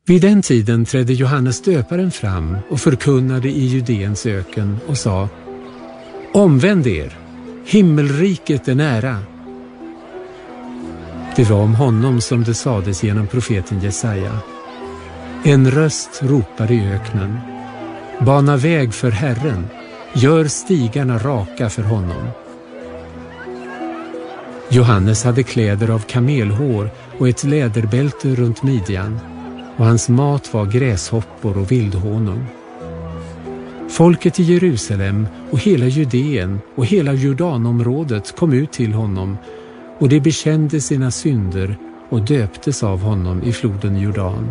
Vid den tiden trädde Johannes döparen fram och förkunnade i Judeens öken och sa: Omvänd er, himmelriket är nära. Det var om honom som det sades genom profeten Jesaja: En röst ropar i öknen: Bana väg för Herren, gör stigarna raka för honom. Johannes hade kläder av kamelhår och ett läderbälte runt midjan, och hans mat var gräshoppor och vildhonung. Folket i Jerusalem och hela Judeen och hela Jordanområdet kom ut till honom, och de bekände sina synder och döptes av honom i floden Jordan.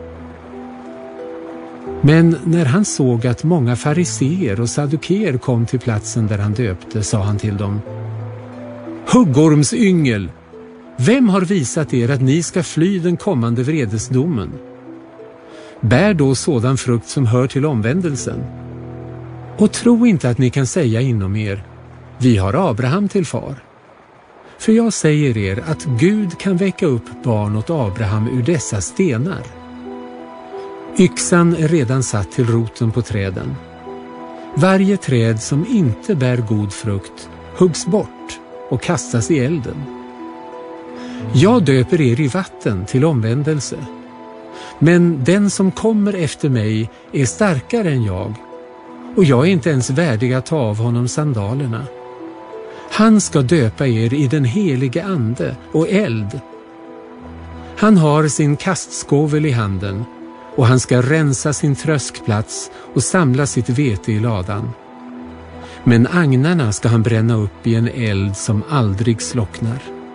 Men när han såg att många fariseer och saddukeer kom till platsen där han döpte, sa han till dem: Huggormsyngel, vem har visat er att ni ska fly den kommande vredesdomen? Bär då sådan frukt som hör till omvändelsen. Och tro inte att ni kan säga inom er: Vi har Abraham till far. För jag säger er att Gud kan väcka upp barn åt Abraham ur dessa stenar. Yxan är redan satt till roten på träden. Varje träd som inte bär god frukt huggs bort och kastas i elden. Jag döper er i vatten till omvändelse. Men den som kommer efter mig är starkare än jag, och jag är inte ens värdig att ta av honom sandalerna. Han ska döpa er i den helige ande och eld. Han har sin kastskovel i handen, och han ska rensa sin tröskplats och samla sitt vete i ladan. Men agnarna ska han bränna upp i en eld som aldrig slocknar.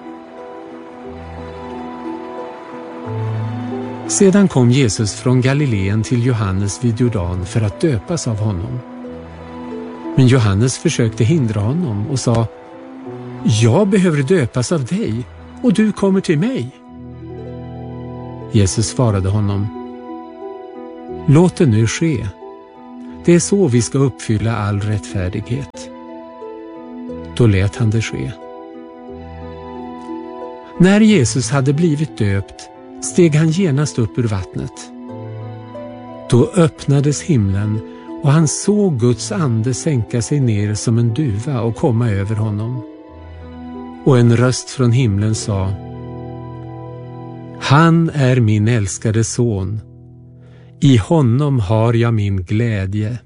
Sedan kom Jesus från Galileen till Johannes vid Jordan för att döpas av honom. Men Johannes försökte hindra honom och sa: Jag behöver döpas av dig, och du kommer till mig. Jesus svarade honom: Låt det nu ske. Det är så vi ska uppfylla all rättfärdighet. Då lät han det ske. När Jesus hade blivit döpt steg han genast upp ur vattnet. Då öppnades himlen, och han såg Guds ande sänka sig ner som en duva och komma över honom. Och en röst från himlen sa: Han är min älskade son. I honom har jag min glädje.